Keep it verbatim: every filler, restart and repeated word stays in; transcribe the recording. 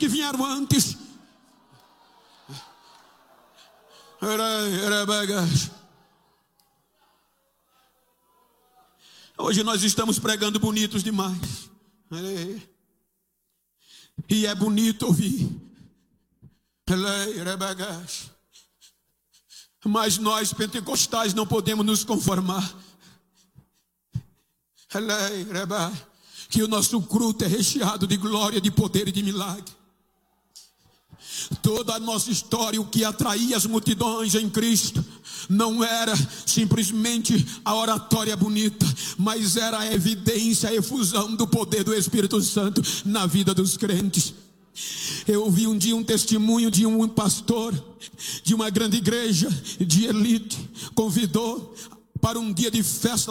que vieram antes. Hoje nós estamos pregando bonitos demais. E é bonito ouvir. Mas nós pentecostais não podemos nos conformar. Que o nosso culto é recheado de glória, de poder e de milagre. Toda a nossa história, o que atraía as multidões em Cristo, não era simplesmente a oratória bonita, mas era a evidência, a efusão do poder do Espírito Santo na vida dos crentes. Eu ouvi um dia um testemunho de um pastor de uma grande igreja de elite, convidou para um dia de festa